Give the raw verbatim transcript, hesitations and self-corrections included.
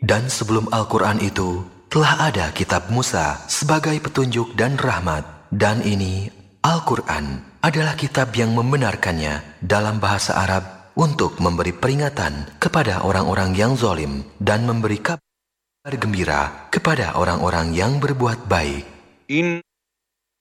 Dan sebelum Al-Quran itu, telah ada kitab Musa sebagai petunjuk dan rahmat. Dan ini, Al-Quran, adalah kitab yang membenarkannya dalam bahasa Arab untuk memberi peringatan kepada orang-orang yang zalim dan memberi kabar gembira kepada orang-orang yang berbuat baik. In